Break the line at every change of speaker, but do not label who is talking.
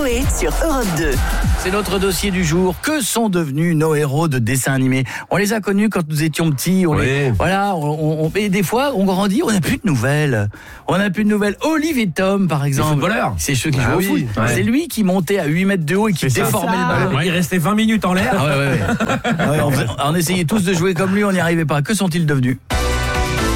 Noé sur Europe 2.
C'est notre dossier du jour. Que sont devenus nos héros de dessins animés? On les a connus quand nous étions petits. Et des fois, on grandit, on n'a plus de nouvelles. Olive Tom, par exemple.
Les footballeurs.
C'est ceux qui jouent au foot.
Ouais.
C'est lui qui montait à 8 mètres de haut et qui déformait le ballon.
Il restait 20 minutes en l'air.
On essayait tous de jouer comme lui, on n'y arrivait pas. Que sont-ils devenus?